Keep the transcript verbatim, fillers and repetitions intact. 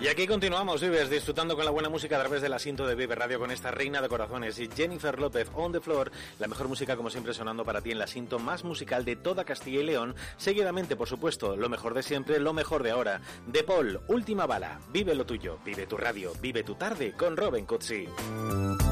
aquí continuamos, Vives, disfrutando con la buena música a través del asiento de Vive Radio con esta reina de corazones y Jennifer López, On the Floor, la mejor música como siempre sonando para ti en el asiento más musical de toda Castilla y León, seguidamente, por supuesto, lo mejor de siempre, lo mejor de ahora. De Paul, Última Bala, vive lo tuyo, vive tu radio, vive tu tarde con Robin Cutsi.